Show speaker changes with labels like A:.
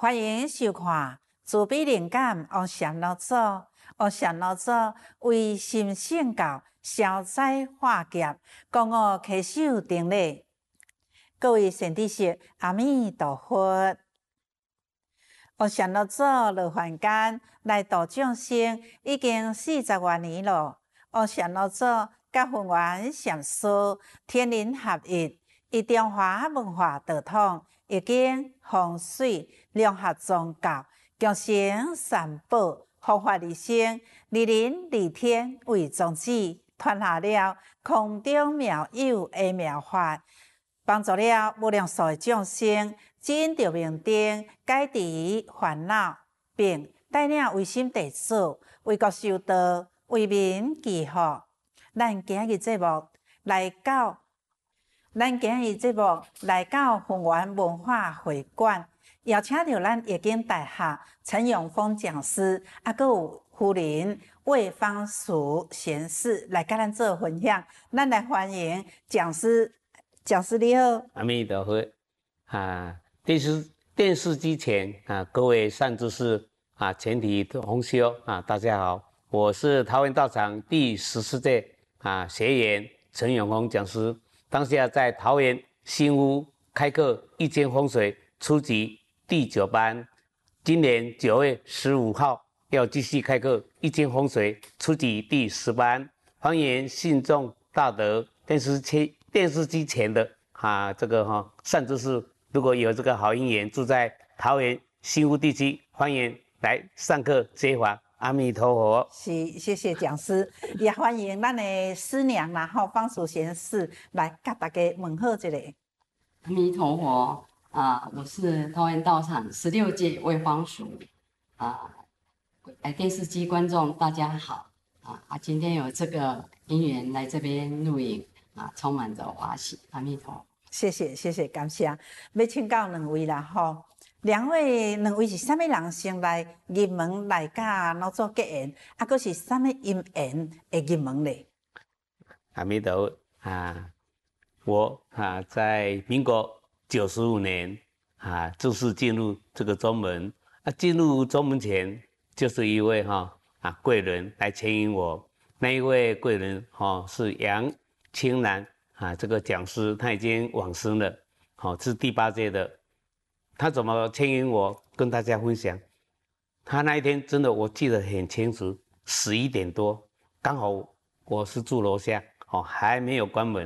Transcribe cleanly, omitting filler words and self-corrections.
A: 欢迎收看自闭灵感王禅老祖。王禅老祖为心性教消灾化劫，讲我稽首定礼。各位善知识，阿弥陀佛。王禅老祖落凡间来度众生已经40多年了。王禅老祖甲弘源禅师天人合一，以中华文化道统，已经风水融合宗教，强行三宝，护法利生，利人利天为宗旨，传下了空中妙有的妙法，帮助了无量数的众生证得明灯，解除烦恼，并带领唯心弟子为国修道，为民祈福。咱今日节目来到弘源文化会馆，邀请到咱夜景大学陈永峰讲师，还有夫人魏芳淑贤士来跟咱做分享。咱来欢迎讲师，讲师你好。
B: 阿弥陀佛电视机前各位善知识全体同修大家好，我是桃园道场第14届学员陈永峰讲师，当下在桃园新屋开课易经风水初级第9班，今年9月15号要继续开课易经风水初级第10班，欢迎信众大德电视机前的这个善知识，如果有这个好姻缘住在桃园新屋地区，欢迎来上课接法。阿弥陀佛。
A: 是，谢谢讲师，也欢迎咱的师娘方淑贤士来甲大家问候一下。
C: 阿弥陀佛我是桃园道场16届魏芳淑电视机观众大家好今天有这个因缘来这边录影充满着欢喜。阿弥陀佛。
A: 谢谢，感谢。要请教两位啦两位是啥物人先来入门来甲老祖结缘，阁是啥物因缘会入门咧？
B: 阿弥陀佛我在民国95年正式进入这个宗门进入宗门前，就是一位贵人来牵引我。那一位贵人是杨清南这个讲师，他已经往生了是第8届的。他怎么牵引我跟大家分享？他那一天真的我记得很清楚，11点多，刚好我是住楼下还没有关门。